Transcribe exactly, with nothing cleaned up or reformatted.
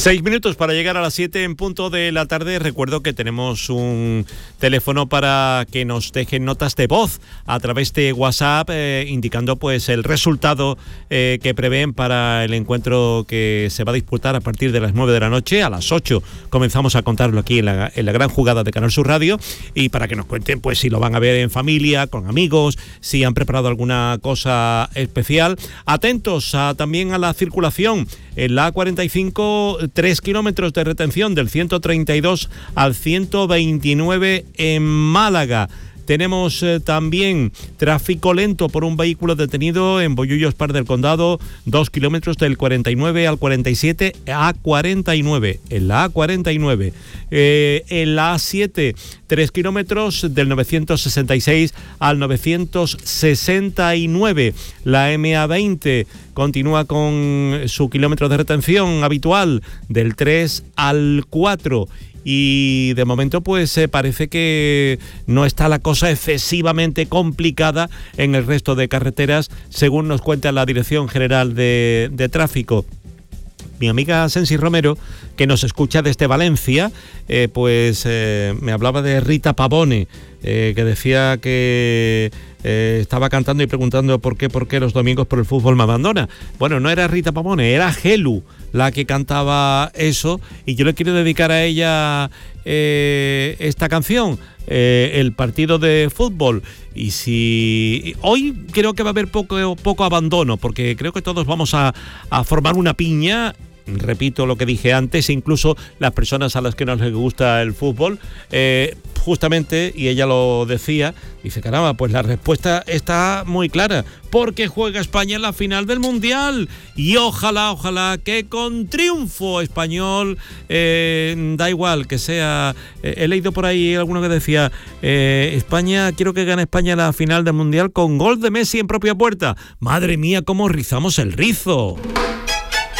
Seis minutos para llegar a las siete en punto de la tarde. Recuerdo que tenemos un teléfono para que nos dejen notas de voz a través de WhatsApp, eh, indicando pues el resultado eh, que prevén para el encuentro que se va a disputar a partir de las nueve de la noche. A las ocho comenzamos a contarlo aquí en la, en la gran jugada de Canal Sur Radio, y para que nos cuenten pues si lo van a ver en familia, con amigos, si han preparado alguna cosa especial. Atentos a, también a la circulación en la A cuarenta y cinco, tres kilómetros de retención del ciento treinta y dos al ciento veintinueve en Málaga. Tenemos eh, también tráfico lento por un vehículo detenido en Bollullos Par del Condado, dos kilómetros del cuarenta y nueve al cuarenta y siete, A cuarenta y nueve, en la A cuarenta y nueve. Eh, en la A siete, tres kilómetros del novecientos sesenta y seis al novecientos sesenta y nueve. La M A veinte continúa con su kilómetro de retención habitual del tres al cuatro. Y de momento pues eh, parece que no está la cosa excesivamente complicada en el resto de carreteras, según nos cuenta la Dirección General de, de Tráfico. Mi amiga Sensi Romero, que nos escucha desde Valencia, eh, pues eh, me hablaba de Rita Pavone, eh, que decía que eh, estaba cantando y preguntando por qué, por qué los domingos por el fútbol me abandona. Bueno, no era Rita Pavone, era Gelu la que cantaba eso, y yo le quiero dedicar a ella eh, esta canción, eh, el partido de fútbol. Y si hoy creo que va a haber poco, poco abandono, porque creo que todos vamos a, a formar una piña. Repito lo que dije antes, incluso las personas a las que no les gusta el fútbol, eh, justamente, y ella lo decía, dice, caramba, pues la respuesta está muy clara, porque juega España en la final del Mundial, y ojalá, ojalá que con triunfo español, eh, da igual que sea, eh, he leído por ahí alguno que decía, eh, España, quiero que gane España la final del Mundial con gol de Messi en propia puerta. Madre mía, cómo rizamos el rizo.